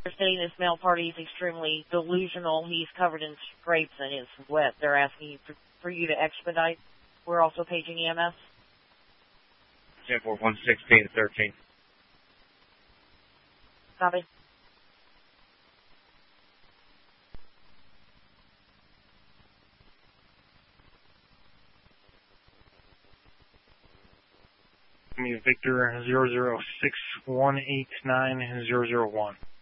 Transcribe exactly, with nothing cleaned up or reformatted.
They're saying this male party is extremely delusional. He's covered in scrapes and is wet. They're asking you for, for you to expedite. We're also paging E M S. ten four one sixteen thirteen. Copy. Me Victor zero zero six one eight nine zero zero one.